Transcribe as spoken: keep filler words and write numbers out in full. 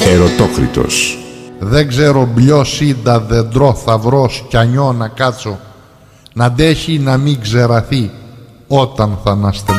Ερωτόκριτος. Δεν ξέρω μπλιό σύντα δεντρό θα βρω σκιανιό να κάτσω, να αντέχει να μην ξεραθεί όταν θα αναστελ...